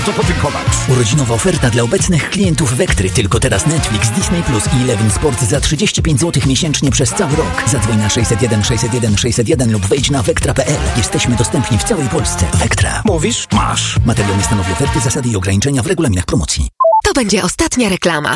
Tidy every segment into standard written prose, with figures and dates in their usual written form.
Co podziękować. Urodzinowa oferta dla obecnych klientów Vectry. Tylko teraz Netflix, Disney Plus i Eleven Sport za 35 zł miesięcznie przez cały rok. Zadzwoń na 601 601 601 lub wejdź na vectra.pl. Jesteśmy dostępni w całej Polsce. Vectra. Mówisz? Masz. Materiał nie stanowi oferty, zasady i ograniczenia w regulaminach promocji. To będzie ostatnia reklama.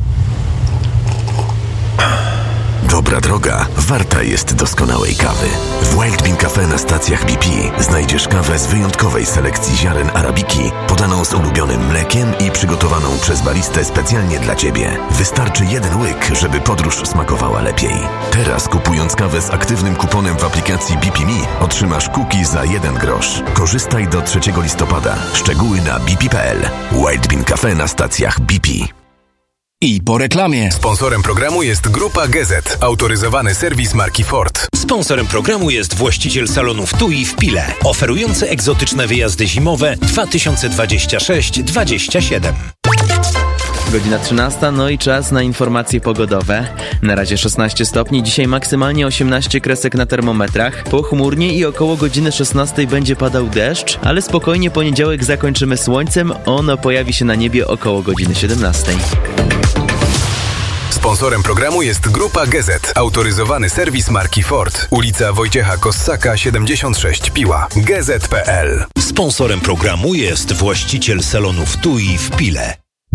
Dobra droga warta jest doskonałej kawy. W Wild Bean Cafe na stacjach BP znajdziesz kawę z wyjątkowej selekcji ziaren arabiki, podaną z ulubionym mlekiem i przygotowaną przez baristę specjalnie dla Ciebie. Wystarczy jeden łyk, żeby podróż smakowała lepiej. Teraz kupując kawę z aktywnym kuponem w aplikacji BP Me otrzymasz cookie za 1 grosz. Korzystaj do 3 listopada. Szczegóły na bp.pl. Wild Bean Cafe na stacjach BP. I po reklamie. Sponsorem programu jest Grupa GZ, autoryzowany serwis marki Ford. Sponsorem programu jest właściciel salonów TUI w Pile, oferujący egzotyczne wyjazdy zimowe 2026-27. Godzina 13, no i czas na informacje pogodowe. Na razie 16 stopni, dzisiaj maksymalnie 18 kresek na termometrach. Pochmurnie i około godziny 16 będzie padał deszcz, ale spokojnie poniedziałek zakończymy słońcem. Ono pojawi się na niebie około godziny 17. Sponsorem programu jest Grupa GZ, autoryzowany serwis marki Ford. Ulica Wojciecha Kossaka 76 Piła. gz.pl. Sponsorem programu jest właściciel salonów TUI w Pile.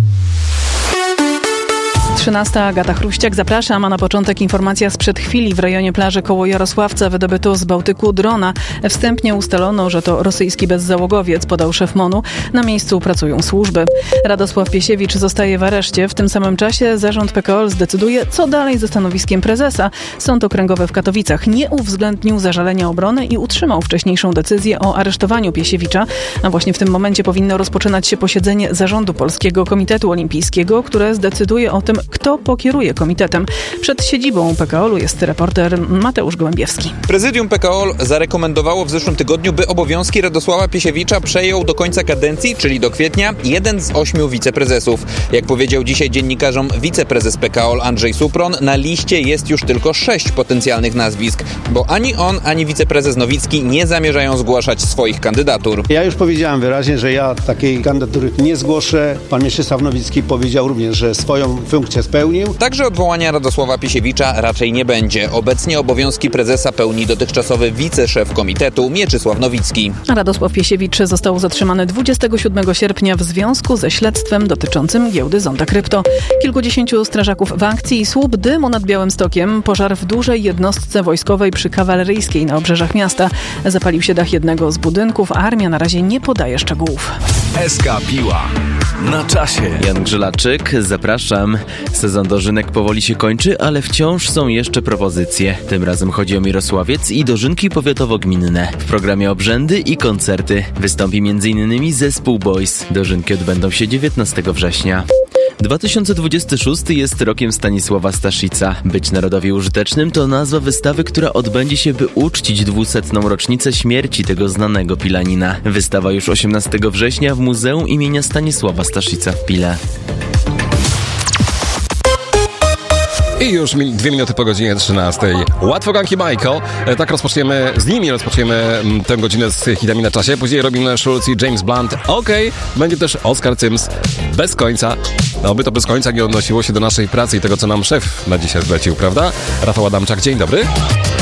13. Agata Chruściak, zapraszam, a na początek informacja sprzed chwili. W rejonie plaży koło Jarosławca wydobyto z Bałtyku drona. Wstępnie ustalono, że to rosyjski bezzałogowiec, podał szef MON-u. Na miejscu pracują służby. Radosław Piesiewicz zostaje w areszcie. W tym samym czasie zarząd PKO zdecyduje, co dalej ze stanowiskiem prezesa. Sąd Okręgowy w Katowicach nie uwzględnił zażalenia obrony i utrzymał wcześniejszą decyzję o aresztowaniu Piesiewicza. A właśnie w tym momencie powinno rozpoczynać się posiedzenie Zarządu Polskiego Komitetu Olimpijskiego, które zdecyduje o tym, kto pokieruje komitetem. Przed siedzibą PKO-u jest reporter Mateusz Gołębiewski. Prezydium PKO zarekomendowało w zeszłym tygodniu, by obowiązki Radosława Piesiewicza przejął do końca kadencji, czyli do kwietnia, jeden z 8 wiceprezesów. Jak powiedział dzisiaj dziennikarzom wiceprezes PKO Andrzej Supron, na liście jest już tylko 6 potencjalnych nazwisk, bo ani on, ani wiceprezes Nowicki nie zamierzają zgłaszać swoich kandydatur. Ja już powiedziałem wyraźnie, że ja takiej kandydatury nie zgłoszę. Pan Mieczysław Nowicki powiedział również, że swoją funkcję spełnił. Także odwołania Radosława Piesiewicza raczej nie będzie. Obecnie obowiązki prezesa pełni dotychczasowy wiceszef komitetu Mieczysław Nowicki. Radosław Piesiewicz został zatrzymany 27 sierpnia w związku ze śledztwem dotyczącym giełdy Zonda Krypto. Kilkudziesięciu strażaków w akcji i słup dymu nad Białymstokiem. Pożar w dużej jednostce wojskowej przy Kawaleryjskiej na obrzeżach miasta. Zapalił się dach jednego z budynków, a armia na razie nie podaje szczegółów. SK Piła. Na czasie. Jan Grzelaczyk, zapraszam. Sezon dożynek powoli się kończy, ale wciąż są jeszcze propozycje. Tym razem chodzi o Mirosławiec i dożynki powiatowo-gminne. W programie obrzędy i koncerty. Wystąpi m.in. zespół Boys. Dożynki odbędą się 19 września. 2026 jest rokiem Stanisława Staszica. Być narodowi użytecznym to nazwa wystawy, która odbędzie się, by uczcić 200. rocznicę śmierci tego znanego pilanina. Wystawa już 18 września w Muzeum imienia Stanisława Staszica w Pile. I już 2 minuty po godzinie 13. Łatwoganki Michael. Tak z nimi rozpoczniemy tę godzinę z hitami na czasie. Później Robin Schulz i James Blunt. Będzie też Oskar Cyms. Bez końca. By to bez końca nie odnosiło się do naszej pracy i tego, co nam szef na dzisiaj zlecił, prawda? Rafał Adamczak, dzień dobry.